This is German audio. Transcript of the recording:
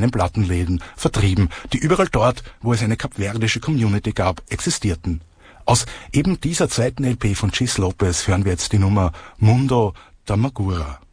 kleinen Plattenläden vertrieben, die überall dort, wo es eine kapverdische Community gab, existierten. Aus eben dieser zweiten LP von Chis Lopez hören wir jetzt die Nummer Mundo da Magura.